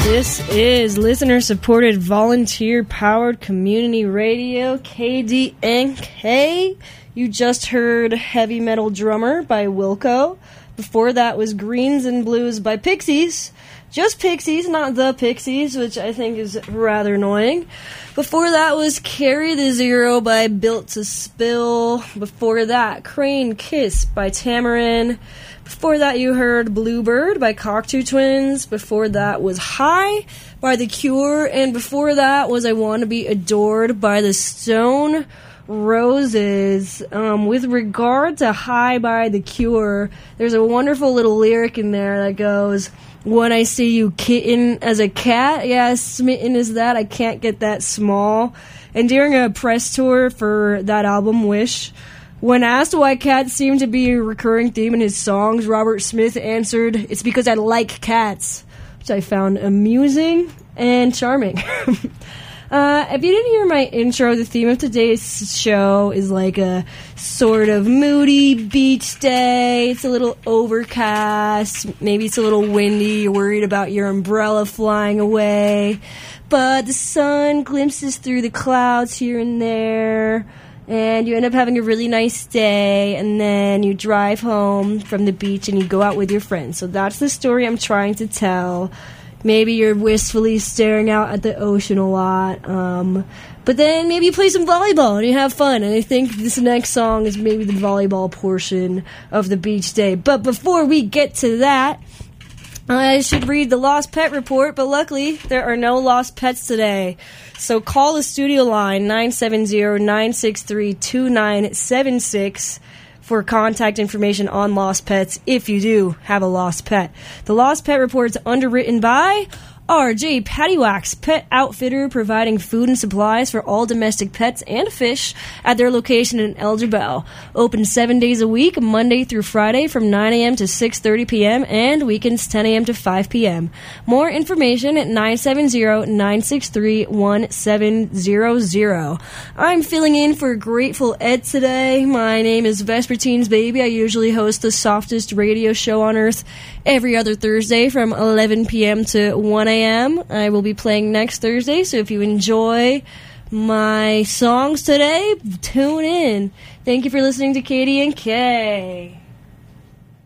This is listener-supported, volunteer-powered community radio, KDNK. You just heard Heavy Metal Drummer by Wilco. Before that was Greens and Blues by Pixies. Just Pixies, not the Pixies, which I think is rather annoying. Before that was Carry the Zero by Built to Spill. Before that, Crane Kiss by Tamarin. Before that, you heard Bluebird by Cocteau Twins. Before that was High by The Cure. And before that was I Want to Be Adored by the Stone Roses. With regard to High by The Cure, there's a wonderful little lyric in there that goes, "When I see you kitten as a cat, yeah, smitten as that, I can't get that small." And during a press tour for that album, Wish, when asked why cats seem to be a recurring theme in his songs, Robert Smith answered, "It's because I like cats," which I found amusing and charming. If you didn't hear my intro, the theme of today's show is like a sort of moody beach day. It's a little overcast. Maybe it's a little windy. You're worried about your umbrella flying away. But the sun glimpses through the clouds here and there. And you end up having a really nice day. And then you drive home from the beach and you go out with your friends. So that's the story I'm trying to tell. Maybe you're wistfully staring out at the ocean a lot. But then maybe you play some volleyball and you have fun. And I think this next song is maybe the volleyball portion of the beach day. But before we get to that, I should read the Lost Pet Report. But luckily, there are no lost pets today. So call the studio line, 970-963-2976. for contact information on lost pets if you do have a lost pet. The Lost Pet Report is underwritten by R.J. Pattywax, pet outfitter providing food and supplies for all domestic pets and fish at their location in El Jebel. Open 7 days a week, Monday through Friday from 9 a.m. to 6:30 p.m. and weekends 10 a.m. to 5 p.m. More information at 970-963-1700. I'm filling in for Grateful Ed today. My name is Vespertine's Baby. I usually host the softest radio show on earth every other Thursday from 11 p.m. to 1 a.m. I will be playing next Thursday, so if you enjoy my songs today, tune in. Thank you for listening to KDNK.